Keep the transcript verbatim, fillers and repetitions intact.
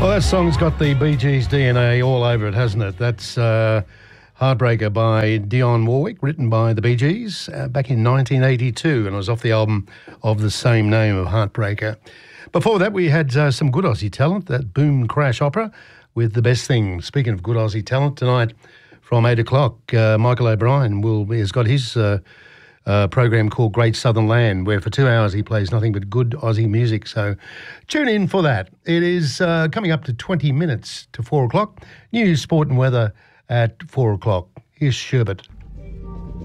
Well, that song's got the Bee Gees D N A all over it, hasn't it? That's uh, Heartbreaker by Dionne Warwick, written by the Bee Gees uh, back in nineteen eighty-two, and it was off the album of the same name of Heartbreaker. Before that, we had uh, some good Aussie talent, that Boom Crash Opera with The Best Thing. Speaking of good Aussie talent, tonight from eight o'clock, uh, Michael O'Brien will has got his uh, uh, program called Great Southern Land, where for two hours he plays nothing but good Aussie music. So tune in for that. It is uh, coming up to twenty minutes to four o'clock. News, sport and weather at four o'clock. Here's Sherbet.